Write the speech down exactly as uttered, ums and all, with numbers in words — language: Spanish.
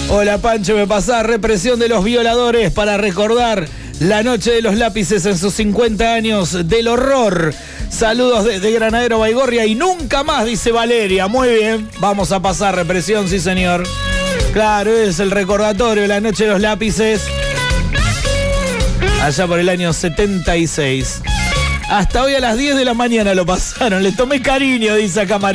Hola Pancho, me pasás Represión de los Violadores para recordar la noche de los lápices en sus cincuenta años del horror. Saludos desde Granadero Baigorria y nunca más, dice Valeria. Muy bien, vamos a pasar Represión, sí señor. Claro, es el recordatorio de la noche de los lápices. Allá por el año setenta y seis. Hasta hoy a las diez de la mañana lo pasaron. Le tomé cariño, dice acá María.